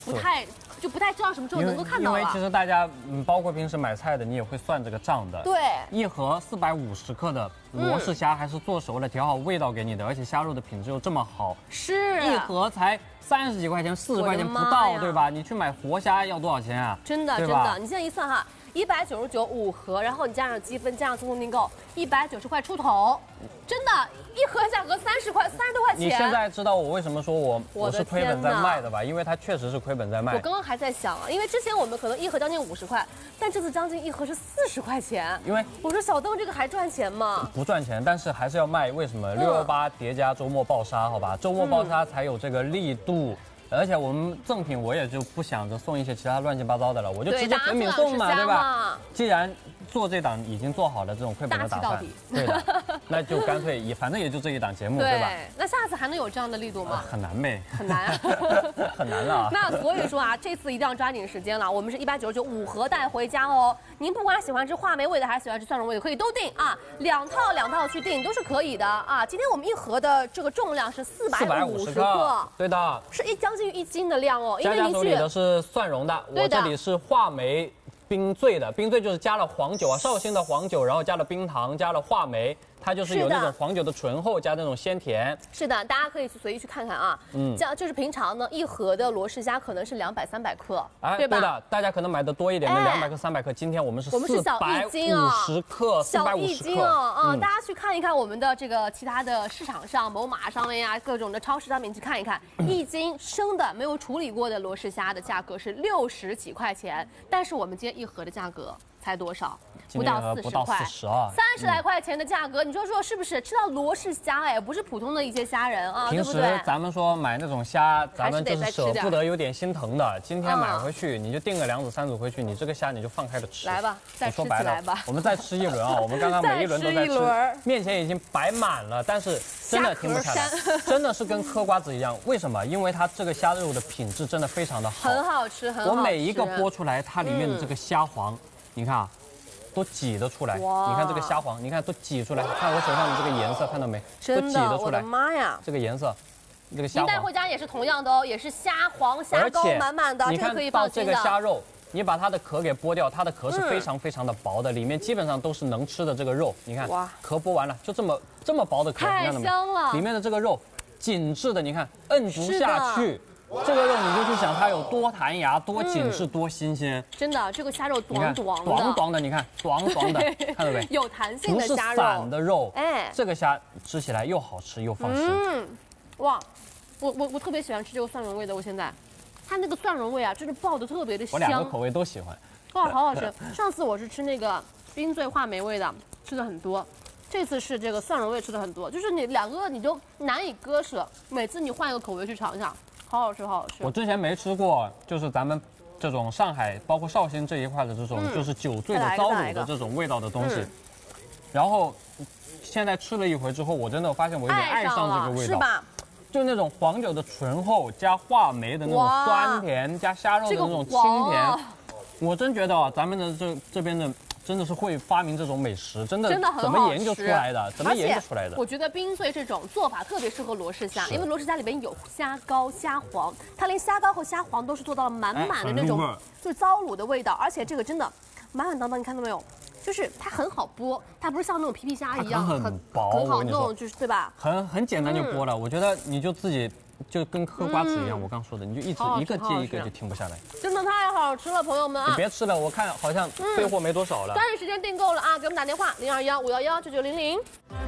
不太知道什么时候能够看到了。 因为其实大家包括平时买菜的，你也会算这个账的。 对， 一盒450克的罗氏虾，还是做熟了调好味道给你的，而且虾肉的品质又这么好， 是一盒才30几块钱，40块钱不到，对吧？你去买活虾要多少钱啊？ 真的真的，你现在一算哈。199.5盒，然后你加上积分，加上自动订购，190块出头，真的，一盒价格30多块钱。 你现在知道我为什么说我是亏本在卖的吧？因为它确实是亏本在卖。 我刚刚还在想，因为之前我们可能一盒将近50块，但这次将近一盒是40块钱。 因为我说小邓这个还赚钱吗？ 不赚钱，但是还是要卖。为什么？618叠加周末爆杀，好吧？周末爆杀才有这个力度。而且我们赠品我也就不想着送一些其他乱七八糟的了，我就直接全品送嘛，对吧？既然做这档已经做好了这种亏本的打算，对的，那就干脆反正也就这一档节目，对吧？ 那下次还能有这样的力度吗？ 很难呗， 很难， 很难了。 那所以说啊，这次一定要抓紧时间了。我们是199.5盒带回家哦。您不管喜欢吃话梅味的还是喜欢吃蒜蓉味的，可以都订啊，两套去订都是可以的啊。今天我们一盒的这个重量是450克， 对的， 是将近1斤的量哦。 佳佳手里的是蒜蓉的，我这里是话梅冰醉的，冰醉就是加了黄酒啊，绍兴的黄酒，然后加了冰糖，加了话梅。它就是有那种黄酒的醇厚加那种鲜甜。 是的，大家可以随意去看看啊。就是平常呢，一盒的罗氏虾可能是200、300克，对吧？ 对的，大家可能买的多一点的200克、300克，今天我们是小1斤 450克， 小1斤哦，大家去看一看我们的这个其他的市场上，某马上面呀，各种的超市上面去看一看，1斤生的没有处理过的罗氏虾的价格是60几块钱，但是我们今天一盒的价格才多少？不到40块，30来块钱的价格，你说是不是？吃到罗氏虾哎，不是普通的一些虾仁啊， 平时咱们说买那种虾，咱们就是舍不得，有点心疼的。今天买回去，你就订个2组3组回去，你这个虾你就放开了吃。 来吧，再吃起来吧。 我们再吃一轮啊！我们刚刚每一轮都在吃，面前已经摆满了，但是真的停不下来，真的是跟嗑瓜子一样。为什么？因为它这个虾肉的品质真的非常的好， 很好吃，很好吃。 我每一个剥出来，它里面的这个虾黄，你看啊。都挤得出来，你看这个虾黄，你看都挤出来，看我手上的这个颜色，看到没？都挤得出来。 我的妈呀！ 这个颜色，这个虾黄。 您带回家也是同样的哦，也是虾黄虾膏满满的， 这个可以放心的。 这个虾肉，你把它的壳给剥掉，它的壳是非常非常的薄的，里面基本上都是能吃的这个肉。你看，壳剥完了，就这么薄的壳， 太香了。 里面的这个肉紧致的，你看摁不下去。这个肉你就去想它有多弹牙、多紧致、多新鲜。 真的，这个虾肉短的，你看短的，看到没？ 有弹性的虾肉， 不是散的肉。哎，这个虾吃起来又好吃又放心。 哇，我特别喜欢吃这个蒜蓉味的。我现在，它那个蒜蓉味啊，真是爆的特别的香。 我2个口味都喜欢。 哇，好好吃。上次我是吃那个冰醉话梅味的，吃的很多。这次是这个蒜蓉味吃的很多，就是你2个你就难以割舍，每次你换一个口味去尝一下。好好吃，好好吃。 我之前没吃过，就是咱们这种上海，包括绍兴这一块的这种，就是酒醉的糟卤的这种味道的东西。然后现在吃了一回之后，我真的发现我有点爱上这个味道， 是吧？ 就那种黄酒的醇厚，加话梅的那种酸甜，加虾肉的那种清甜。我真觉得啊，咱们的这边的。真的是会发明这种美食，真的怎么研究出来的？怎么研究出来的？ 我觉得冰醉这种做法特别适合罗氏虾，因为罗氏虾里面有虾膏、虾黄，它连虾膏和虾黄都是做到了满满的那种就是糟卤的味道，而且这个真的满满当当，你看到没有？就是它很好剥，它不是像那种皮皮虾一样很薄， 很好弄，就是对吧？ 很简单就剥了。我觉得你就自己。就跟嗑瓜子一样，我刚说的，你就一个接一个就停不下来， 真的太好吃了，朋友们啊！ 你别吃了，我看好像备货没多少了。 抓紧时间订购了啊，给我们打电话0215119900。